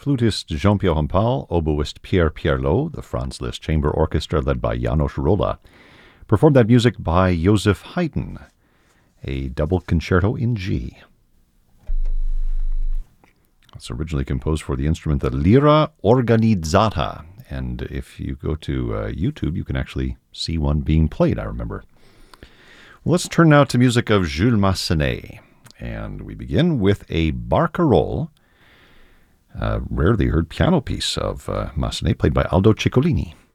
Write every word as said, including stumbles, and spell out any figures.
flutist Jean-Pierre Rampal, oboist Pierre Pierlot, the Franz Liszt Chamber Orchestra led by János Róla, performed that music by Joseph Haydn, a double concerto in G. It's originally composed for the instrument, the lira organizzata, and if you go to uh, YouTube, you can actually see one being played, I remember. Well, let's turn now to music of Jules Massenet, and we begin with a barcarolle, a rarely heard piano piece of uh, Massenet, played by Aldo Ciccolini.